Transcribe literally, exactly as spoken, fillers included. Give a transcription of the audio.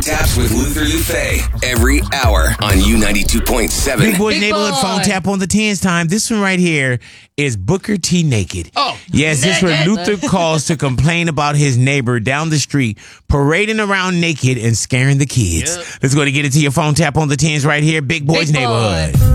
Taps with Luther Lufe every hour on U ninety-two point seven. Big Boy's Big Neighborhood Boy. Phone Tap on the tens time. This one right here is Booker T naked. Oh, yes, this is where Luther calls to complain about his neighbor down the street parading around naked and scaring the kids. Yep. Let's go to get it to your phone tap on the tens right here. Big Boy's Big Boy. Neighborhood.